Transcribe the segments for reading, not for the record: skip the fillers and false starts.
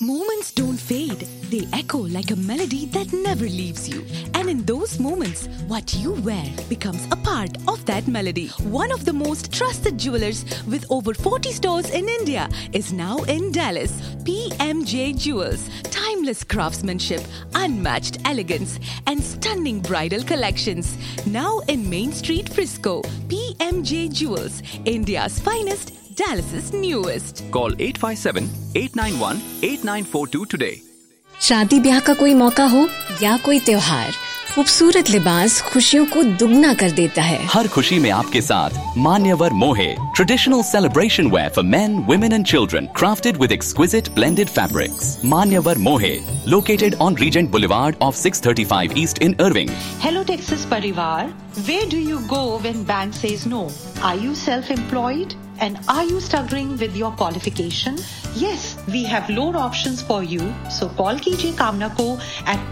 Moments don't fade. They echo like a melody that never leaves you. And in those moments, what you wear becomes a part of that melody. One of the most trusted jewelers with over 40 stores in India is now in Dallas. PMJ Jewels. Timeless craftsmanship, unmatched elegance, and stunning bridal collections. Now in Main Street, Frisco. PMJ Jewels. India's finest. Dallas's newest. Call 857-891-8942 today. शादी ब्याह का कोई मौका हो या कोई त्योहार, खूबसूरत लिबास खुशियों को दुगना कर देता है. हर खुशी में आपके साथ मान्यवर मोहे, traditional celebration wear for men, women and children, crafted with exquisite blended fabrics. Manyavar Mohe, located on Regent Boulevard off 635 East in Irving. Hello Texas Parivar, where do you go when bank says no? Are you self-employed? And are you struggling with your qualification? Yes, we have loan options for you. So call कीजिए कामना को at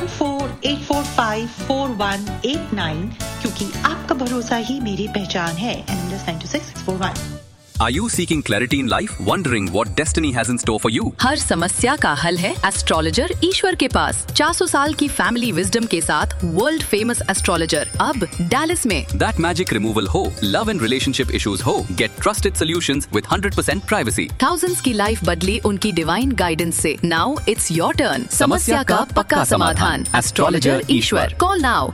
214-845-4189 क्योंकि आपका भरोसा ही मेरी पहचान है. NMLS 926641. Are you seeking clarity in life? Wondering what destiny has in store for you? हर समस्या का हल है एस्ट्रोलॉजर ईश्वर के पास. 400 साल की फैमिली विजडम के साथ वर्ल्ड फेमस एस्ट्रोलॉजर अब डैलस में. That magic removal हो, love and relationship issues हो, get trusted solutions with 100% privacy. Thousands की लाइफ बदली उनकी डिवाइन गाइडेंस से. Now it's your turn. समस्या का पक्का समाधान. Astrologer Ishwar. Call now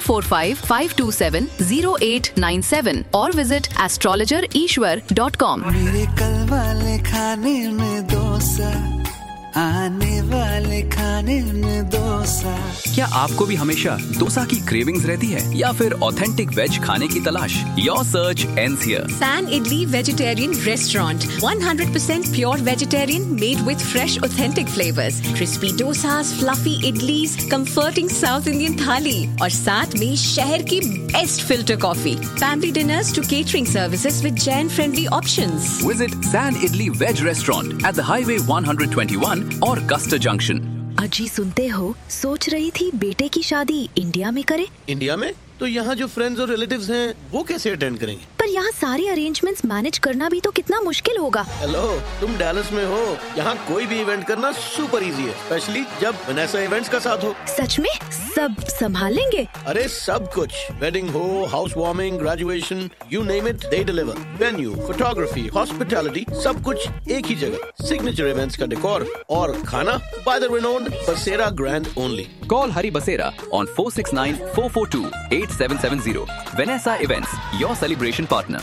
945-527-0897 or visit astrologerishwar.com. मेरे कल वाले खाने में डोसा, आने वाले खाने में डोसा. क्या आपको भी हमेशा डोसा की क्रेविंग्स रहती है या फिर ऑथेंटिक वेज खाने की तलाश? Your search ends here. San Idli Vegetarian Restaurant. 100% pure vegetarian made with fresh authentic flavors. Crispy dosas, fluffy idlis, comforting South Indian thali और साथ में शहर की best filter coffee. Family dinners to catering services with Jain friendly options. Visit San Idli Veg Restaurant at the Highway 121 और Custer Junction. अजी सुनते हो, सोच रही थी बेटे की शादी इंडिया में करे. इंडिया में? तो यहाँ जो फ्रेंड्स और रिलेटिव्स हैं वो कैसे अटेंड करेंगे? पर यहाँ सारे अरेंजमेंट्स मैनेज करना भी तो कितना मुश्किल होगा. हेलो, तुम डैलस में हो. यहाँ कोई भी इवेंट करना सुपर इजी है, स्पेशली जब वनेसा इवेंट्स का साथ हो. सच में सब संभाल लेंगे? अरे सब कुछ, वेडिंग हो, house warming, graduation, you name it, they deliver. Venue, photography, hospitality, सब कुछ एक ही जगह. सिग्नेचर इवेंट्स का डेकोर और खाना बाय द रिनोन्ड बसेरा grand only. Call Hari Basera on 469-442-8770. Vanessa Events, your celebration partner.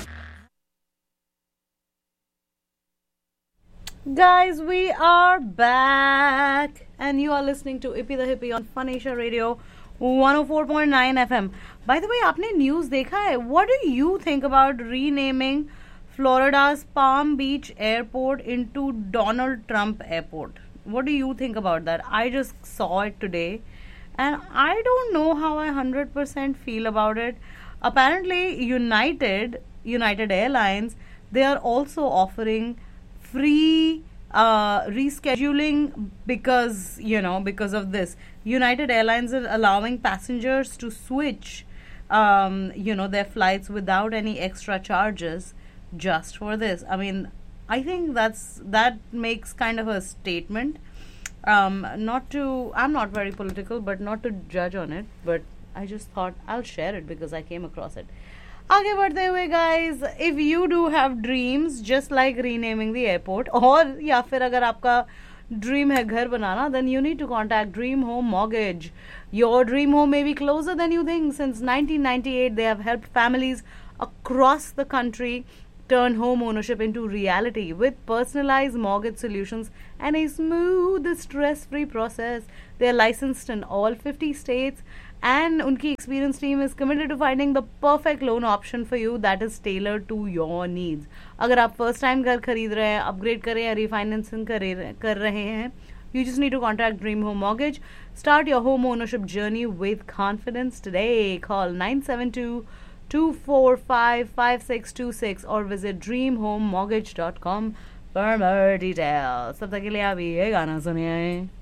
Guys, we are back and you are listening to Ippy the Hippie on Fun Asia Radio 104.9 FM. By the way, आपने news देखा है? What do you think about renaming Florida's Palm Beach Airport into Donald Trump Airport? What do you think about that? I just saw it today and I don't know how I 100% feel about it. Apparently, United Airlines, they are also offering free rescheduling because of this. United Airlines is allowing passengers to switch their flights without any extra charges just for this. I mean, I think that makes kind of a statement. I'm not very political, but not to judge on it, but I just thought I'll share it because I came across it. आगे बढ़ते हुए guys, if you do have dreams just like renaming the airport और या फिर अगर आपका dream है घर बनाना, then you need to contact Dream Home Mortgage. Your dream home may be closer than you think. Since 1998, they have helped families across the country turn home ownership into reality with personalized mortgage solutions and a smooth, stress-free process. They are licensed in all 50 states and unki experienced team is committed to finding the perfect loan option for you that is tailored to your needs. अगर आप first time घर खरीद रहे हैं, upgrade कर रहे हैं, refinancing कर रहे हैं, you just need to contact Dream Home Mortgage. Start your home ownership journey with confidence today. Call 972-245-5626 or visit dreamhomemortgage.com for more details. तब तक के लिए आप ये गाना सुनिए.